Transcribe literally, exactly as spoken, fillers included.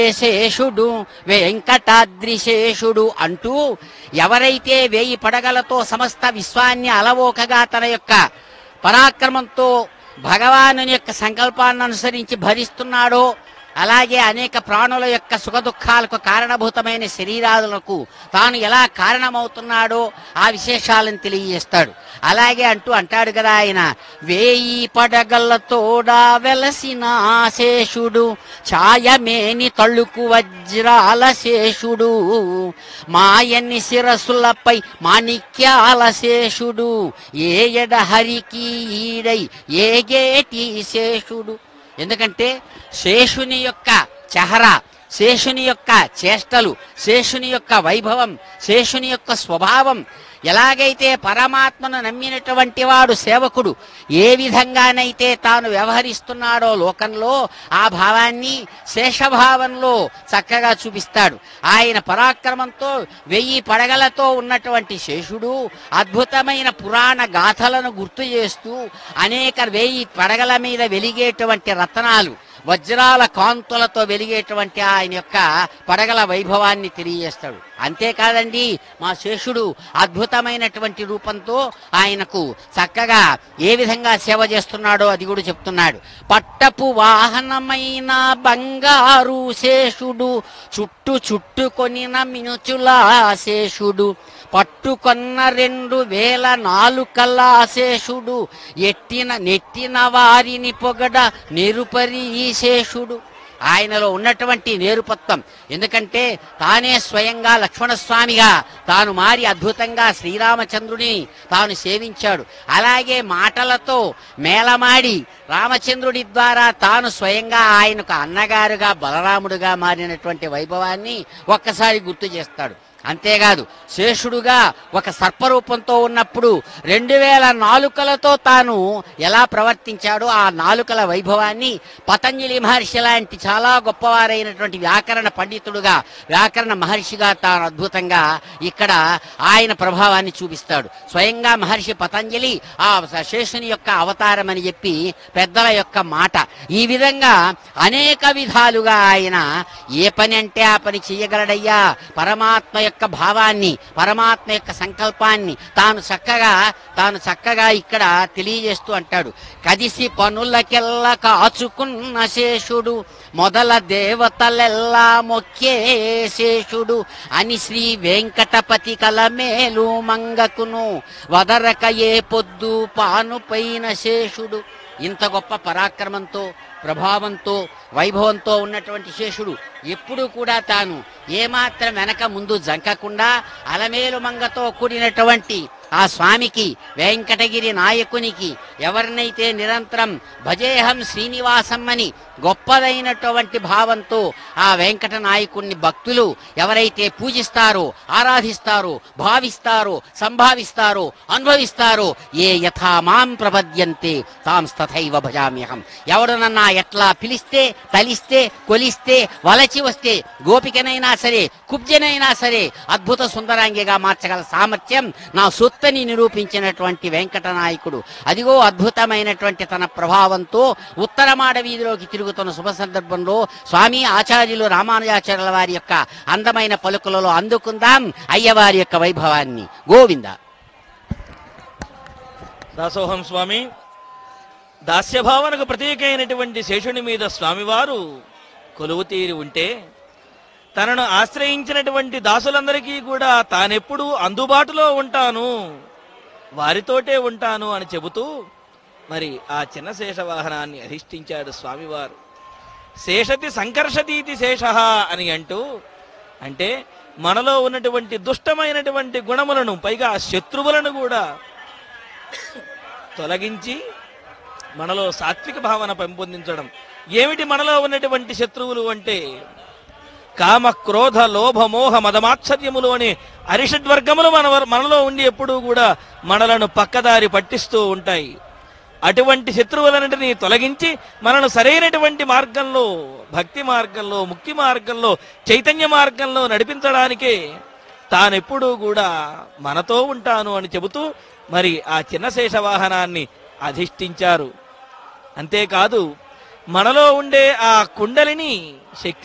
శేషుడు వెంకటాద్రిశేషుడు అంటూ ఎవరైతే వేయి పడగలతో సమస్త విశ్వాన్ని అలవోకగా తన యొక్క పరాక్రమంతో భగవానుని యొక్క సంకల్పాన్ని అనుసరించి భరిస్తున్నాడో, అలాగే అనేక ప్రాణుల యొక్క సుఖదుఖాలకు కారణభూతమైన శరీరాదులకు తాను ఎలా కారణమవుతున్నాడో ఆ విశేషాలను తెలియజేస్తాడు. అలాగే అంటూ అంటాడు కదా ఆయన, వేయి పడగలతోడా వెలసిన శేషుడు ఛాయమేని తళుకు వజ్రాల శేషుడు మాయన్ని శిరస్సులపై మాణిక్యాల శేషుడు ఏయడ హరికి ఈడై ఏగేటి శేషుడు. ఎందుకంటే శేషుని యొక్క చెహరా, శేషుని యొక్క చేష్టలు, శేషుని యొక్క వైభవం, శేషుని యొక్క స్వభావం, ఎలాగైతే పరమాత్మను నమ్మినటువంటి వాడు సేవకుడు ఏ విధంగానైతే తాను వ్యవహరిస్తున్నాడో లోకంలో ఆ భావాన్ని శేషభావంలో చక్కగా చూపిస్తాడు. ఆయన పరాక్రమంతో వెయ్యి పడగలతో ఉన్నటువంటి శేషుడు అద్భుతమైన పురాణ గాథలను గుర్తు చేస్తూ అనేక వెయ్యి పడగల మీద వెలిగేటువంటి రత్నాలు, వజ్రాల కాంతులతో వెలిగేటువంటి ఆయన యొక్క పడగల వైభవాన్ని తెలియజేస్తాడు. అంతేకాదండి, మా శేషుడు అద్భుతమైనటువంటి రూపంతో ఆయనకు చక్కగా ఏ విధంగా సేవ చేస్తున్నాడో అది కూడా చెప్తున్నాడు. పట్టపు వాహనమైన బంగారు శేషుడు చుట్టు చుట్టుకొనిన మినుచుల శేషుడు పట్టుకొన్న రెండు వేల నాలుకల శేషుడు ఎట్టిన నెట్టిన వారిని పొగడ నిరుపరి శేషుడు. ఆయనలో ఉన్నటువంటి నేరుపత్వం, ఎందుకంటే తానే స్వయంగా లక్ష్మణస్వామిగా తాను మారి అద్భుతంగా శ్రీరామచంద్రుని తాను సేవించాడు. అలాగే మాటలతో మేళమాడి రామచంద్రుడి ద్వారా తాను స్వయంగా ఆయనకు అన్నగారుగా బలరాముడుగా మారినటువంటి వైభవాన్ని ఒక్కసారి గుర్తు చేస్తాడు. అంతేకాదు, శేషుడుగా ఒక సర్పరూపంతో ఉన్నప్పుడు రెండు వేల నాలుకలతో తాను ఎలా ప్రవర్తించాడో ఆ నాలుకల వైభవాన్ని పతంజలి మహర్షి లాంటి చాలా గొప్పవారైనటువంటి వ్యాకరణ పండితుడుగా, వ్యాకరణ మహర్షిగా తాను అద్భుతంగా ఇక్కడ ఆయన ప్రభావాన్ని చూపిస్తాడు. స్వయంగా మహర్షి పతంజలి ఆ శేషుని యొక్క అవతారం అని చెప్పి పెద్దల యొక్క మాట. ఈ విధంగా అనేక విధాలుగా ఆయన ఏ పని అంటే ఆ పని చెయ్యగలడయ్యా. పరమాత్మ యొక్క భావాన్ని, పరమాత్మ యొక్క సంకల్పాన్ని తాను చక్కగా తాను చక్కగా ఇక్కడ తెలియజేస్తూ అంటాడు. కదిసి పనులకెల్ల కాచుకున్న శేషుడు మొదల దేవతలెల్లా మొక్కే శేషుడు అని శ్రీ వెంకటపతి కలమేలు మంగకును వదరక ఏ పొద్దు పానుపైన శేషుడు. ఇంత గొప్ప పరాక్రమంతో, ప్రభావంతో, వైభవంతో ఉన్నటువంటి శేషుడు ఎప్పుడూ కూడా తాను ఏమాత్రం వెనక ముందు జంకకుండా అలమేలు మంగతో కూడినటువంటి ఆ స్వామికి, వెంకటగిరి నాయకునికి ఎవరినైతే నిరంతరం భజేహం శ్రీనివాసం అని గొప్పదైనటువంటి భావంతో ఆ వెంకట నాయకుణ్ణి భక్తులు ఎవరైతే పూజిస్తారో, ఆరాధిస్తారో, భావిస్తారో, సంభావిస్తారో, అనుభవిస్తారో ఏ యథా మాం ప్రపద్యంతే తాం తథైవ భజామ్యహం. ఎవడనన్నా ఎట్లా పిలిస్తే, తలిస్తే, కొలిస్తే, వలచి వస్తే గోపికనైనా సరే, కుబ్జనైనా సరే అద్భుత సుందరాంగిగా మార్చగల సామర్థ్యం నా సొత్తని నిరూపించినటువంటి వెంకట నాయకుడు. అదిగో అద్భుతమైనటువంటి తన ప్రభావంతో ఉత్తరమాడ వీధిలోకి తిరుగుతున్న శుభ సందర్భంలో స్వామి ఆచార్యులు రామానుజాచార్యుల వారి యొక్క అందమైన పలుకులలో అందుకుందాం అయ్యవారి యొక్క వైభవాన్ని. గోవింద. దాసోహం స్వామి. దాస్యభావనకు ప్రతీక అయినటువంటి శేషుని మీద స్వామివారు కొలువు తీరి ఉంటే తనను ఆశ్రయించినటువంటి దాసులందరికీ కూడా తానెప్పుడు అందుబాటులో ఉంటాను, వారితోటే ఉంటాను అని చెబుతూ మరి ఆ చిన్న శేషవాహనాన్ని అధిష్ఠించాడు స్వామివారు. శేషతి సంకర్షతీతి శేష అని అంటూ, అంటే మనలో ఉన్నటువంటి దుష్టమైనటువంటి గుణములను, పైగా శత్రువులను కూడా తొలగించి మనలో సాత్విక భావన పెంపొందించడం. ఏమిటి మనలో ఉన్నటువంటి శత్రువులు అంటే కామ, క్రోధ, లోభ, మోహ, మదమాత్సర్యములు అనే అరిషడ్వర్గములు మన మనలో ఉండి ఎప్పుడూ కూడా మనలను పక్కదారి పట్టిస్తూ ఉంటాయి. అటువంటి శత్రువులన్నింటినీ తొలగించి మనను సరైనటువంటి మార్గంలో, భక్తి మార్గంలో, ముక్తి మార్గంలో, చైతన్య మార్గంలో నడిపించడానికే తానెప్పుడూ కూడా మనతో ఉంటాను అని చెబుతూ మరి ఆ చిన్న శేషవాహనాన్ని అధిష్ఠించారు. అంతేకాదు మనలో ఉండే ఆ కుండలిని శక్తి